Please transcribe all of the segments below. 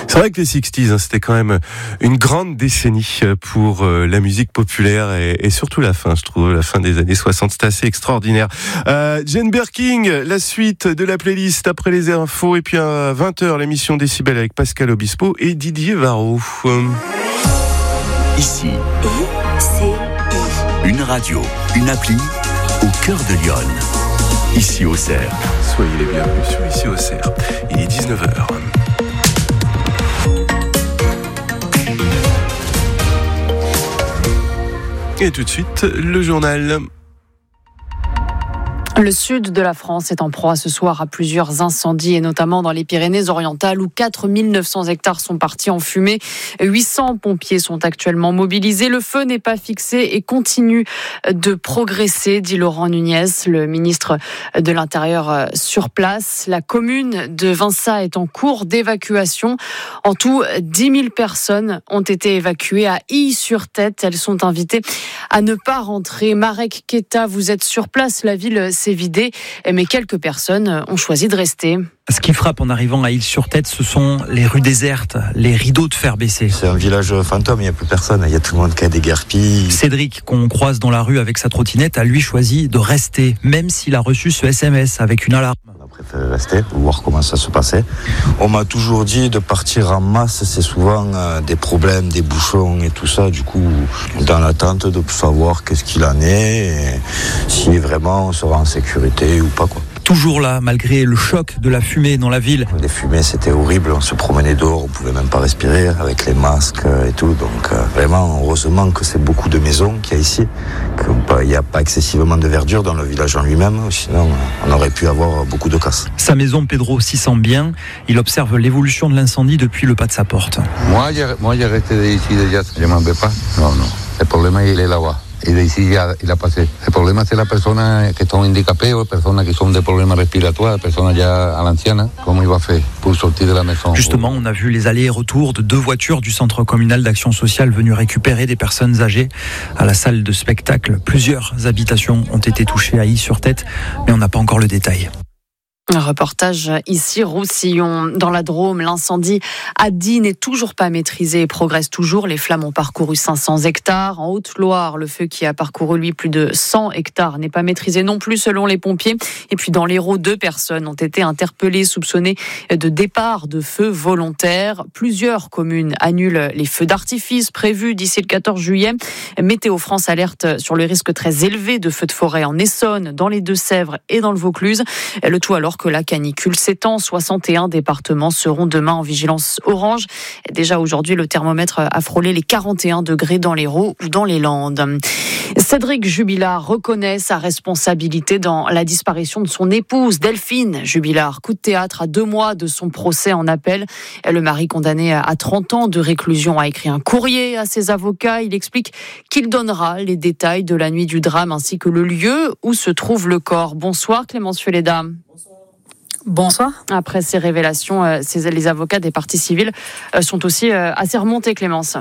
C'est vrai que les 60s, c'était quand même une grande décennie pour la musique populaire et surtout la fin, je trouve, la fin des années 60, c'était assez extraordinaire. Jane Birkin, la suite de la playlist après les infos et puis à 20h l'émission Décibel avec Pascal Obispo et Didier Varro. Ici, une radio, une appli au cœur de Lyon. Ici au Cerf. Soyez les bienvenus sur Ici au Cerf. Il est 19h. Et tout de suite, le journal. Le sud de la France est en proie ce soir à plusieurs incendies et notamment dans les Pyrénées-Orientales où 4 900 hectares sont partis en fumée. 800 pompiers sont actuellement mobilisés. Le feu n'est pas fixé et continue de progresser, dit Laurent Nunez, le ministre de l'Intérieur sur place. La commune de Vinça est en cours d'évacuation. En tout, 10 000 personnes ont été évacuées à Illes-sur-Tête. Elles sont invitées à ne pas rentrer. Marek Keta, vous êtes sur place. La ville s'est vidée, mais quelques personnes ont choisi de rester. Ce qui frappe en arrivant à Illes-sur-Tête, ce sont les rues désertes, les rideaux de fer baissés. C'est un village fantôme, il n'y a plus personne, il y a tout le monde qui a déguerpi. Cédric, qu'on croise dans la rue avec sa trottinette, a lui choisi de rester, même s'il a reçu ce SMS avec une alarme. On a préféré rester pour voir comment ça se passait. On m'a toujours dit de partir en masse, c'est souvent des problèmes, des bouchons et tout ça. Du coup, dans l'attente de savoir qu'est-ce qu'il en est et si vraiment on sera en sécurité ou pas, quoi. Toujours là, malgré le choc de la fumée dans la ville. Les fumées, c'était horrible. On se promenait dehors, on pouvait même pas respirer avec les masques et tout. Donc vraiment, heureusement que c'est beaucoup de maisons qu'il y a ici. Il n'y a pas excessivement de verdure dans le village en lui-même. Sinon, on aurait pu avoir beaucoup de casse. Sa maison, Pedro s'y sent bien. Il observe l'évolution de l'incendie depuis le pas de sa porte. Moi, j'ai resté ici déjà. Je ne m'en vais pas. Non. Le problème, il est là-bas. Et d'ici, il a passé. Le problème, c'est les personnes qui sont handicapées, les personnes qui ont des problèmes respiratoires, les personnes déjà à l'ancienne. Comment il va faire pour sortir de la maison? Justement, on a vu les allers et retours de 2 voitures du Centre communal d'action sociale venues récupérer des personnes âgées à la salle de spectacle. Plusieurs habitations ont été touchées à Illes-sur-Tête, mais on n'a pas encore le détail. Un reportage ici, Roussillon. Dans la Drôme, l'incendie à Die n'est toujours pas maîtrisé et progresse toujours. Les flammes ont parcouru 500 hectares. En Haute-Loire, le feu qui a parcouru, lui, plus de 100 hectares n'est pas maîtrisé non plus selon les pompiers. Et puis dans l'Hérault, 2 personnes ont été interpellées, soupçonnées de départ de feu volontaire. Plusieurs communes annulent les feux d'artifice prévus d'ici le 14 juillet. Météo France alerte sur le risque très élevé de feux de forêt en Essonne, dans les Deux-Sèvres et dans le Vaucluse. Le tout alors que la canicule s'étend. 61 départements seront demain en vigilance orange. Déjà aujourd'hui, le thermomètre a frôlé les 41 degrés dans l'Hérault ou dans les Landes. Cédric Jubilard reconnaît sa responsabilité dans la disparition de son épouse, Delphine Jubilard. Coup de théâtre à 2 mois de son procès en appel. Le mari condamné à 30 ans de réclusion a écrit un courrier à ses avocats. Il explique qu'il donnera les détails de la nuit du drame ainsi que le lieu où se trouve le corps. Bonsoir Clémence Fuleda. Bonsoir. Après ces révélations, les avocats des parties civiles sont aussi assez remontés, Clémence.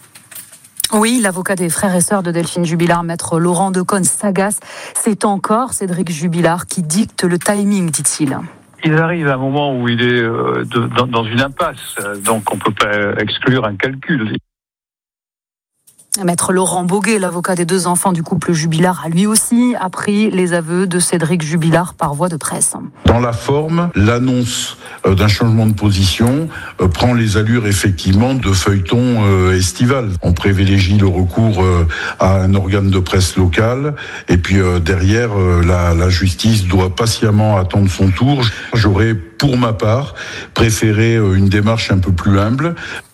Oui, l'avocat des frères et sœurs de Delphine Jubilard, maître Laurent Decaune, s'agace. C'est encore Cédric Jubilard qui dicte le timing, dit-il. Il arrive à un moment où il est dans une impasse, donc on ne peut pas exclure un calcul. Maître Laurent Boguet, l'avocat des 2 enfants du couple Jubilard, a lui aussi appris les aveux de Cédric Jubilard par voie de presse. Dans la forme, l'annonce d'un changement de position prend les allures effectivement de feuilleton estival. On privilégie le recours à un organe de presse local et puis derrière, la justice doit patiemment attendre son tour. J'aurais, pour ma part, préféré une démarche un peu plus humble.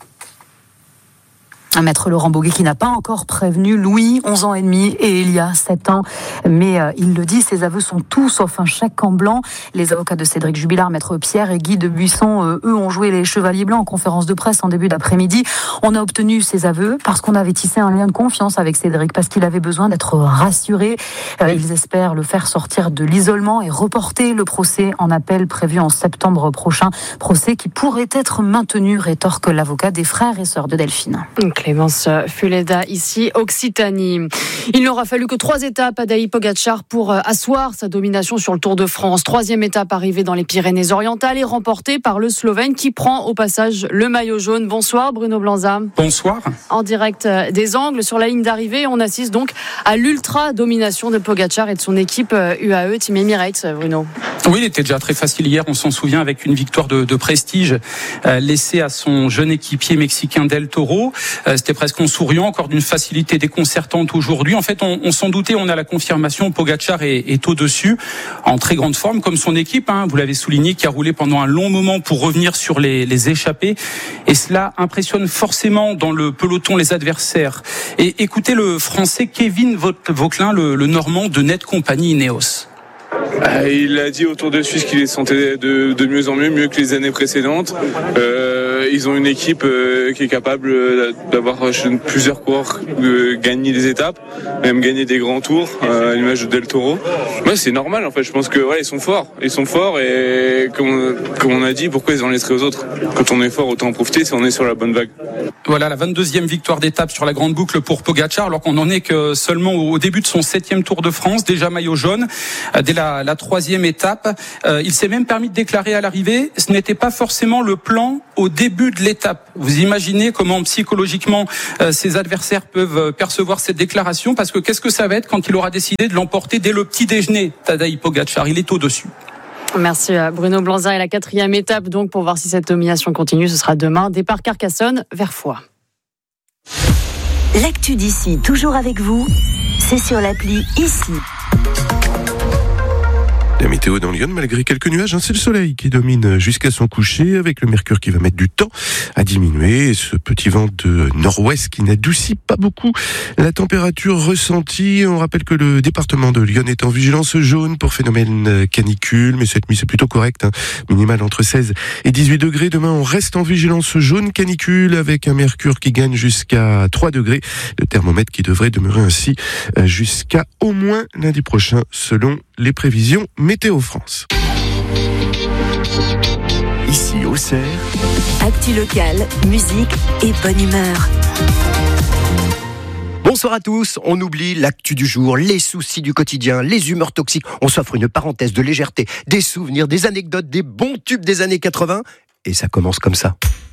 Un maître Laurent Boguet qui n'a pas encore prévenu Louis, 11 ans et demi, et Elia, 7 ans. Mais il le dit, ses aveux sont tout sauf un chèque en blanc. Les avocats de Cédric Jubilard, maître Pierre et Guy de Buisson, eux, ont joué les chevaliers blancs en conférence de presse en début d'après-midi. On a obtenu ces aveux parce qu'on avait tissé un lien de confiance avec Cédric, parce qu'il avait besoin d'être rassuré. Ils espèrent le faire sortir de l'isolement et reporter le procès en appel prévu en septembre prochain. Procès qui pourrait être maintenu, rétorque l'avocat des frères et sœurs de Delphine. Clémence Fuleda, ici, Occitanie. Il n'aura fallu que 3 étapes à Tadej Pogačar pour asseoir sa domination sur le Tour de France. 3e étape arrivée dans les Pyrénées-Orientales et remportée par le Slovène qui prend au passage le maillot jaune. Bonsoir Bruno Blanza. Bonsoir. En direct des Angles, sur la ligne d'arrivée, on assiste donc à l'ultra-domination de Pogačar et de son équipe UAE Team Emirates, Bruno. Oui, il était déjà très facile hier, on s'en souvient, avec une victoire de prestige laissée à son jeune équipier mexicain Del Toro. C'était presque en souriant, encore d'une facilité déconcertante aujourd'hui. En fait, on s'en doutait, on a la confirmation, Pogačar est au-dessus, en très grande forme, comme son équipe, vous l'avez souligné, qui a roulé pendant un long moment pour revenir sur les échappées. Et cela impressionne forcément dans le peloton les adversaires. Et écoutez le Français Kevin Vauquelin, le Normand de Net Company Ineos. Il a dit autour de Suisse qu'il les sentait de mieux en mieux que les années précédentes. Ils ont une équipe qui est capable d'avoir plusieurs coureurs, gagner des étapes, même gagner des grands tours, à l'image de Del Toro. Ouais, c'est normal en fait. Je pense que ils sont forts. Ils sont forts et comme on a dit, pourquoi ils en laisseraient aux autres ? Quand on est fort, autant en profiter si on est sur la bonne vague. Voilà la 22e victoire d'étape sur la grande boucle pour Pogačar, alors qu'on n'en est que seulement au début de son 7e Tour de France, déjà maillot jaune, dès la 3e étape. Il s'est même permis de déclarer à l'arrivée, ce n'était pas forcément le plan au début de l'étape. Vous imaginez comment psychologiquement ses adversaires peuvent percevoir cette déclaration, parce que qu'est-ce que ça va être quand il aura décidé de l'emporter dès le petit déjeuner, Tadej Pogačar, il est au-dessus. Merci Bruno Blanza. Et la 4e étape donc pour voir si cette domination continue, ce sera demain, départ Carcassonne vers Foix. L'actu d'ici, toujours avec vous, c'est sur l'appli Ici. La météo dans Lyon, malgré quelques nuages, c'est le soleil qui domine jusqu'à son coucher, avec le mercure qui va mettre du temps à diminuer, et ce petit vent de nord-ouest qui n'adoucit pas beaucoup la température ressentie. On rappelle que le département de Lyon est en vigilance jaune pour phénomène canicule, mais cette nuit c'est plutôt correct, minimal entre 16 et 18 degrés. Demain on reste en vigilance jaune canicule, avec un mercure qui gagne jusqu'à 3 degrés, le thermomètre qui devrait demeurer ainsi jusqu'à au moins lundi prochain, selon les prévisions Météo France. Ici Auxerre. Actu locale, musique et bonne humeur. Bonsoir à tous, on oublie l'actu du jour, les soucis du quotidien, les humeurs toxiques. On s'offre une parenthèse de légèreté, des souvenirs, des anecdotes, des bons tubes des années 80. Et ça commence comme ça.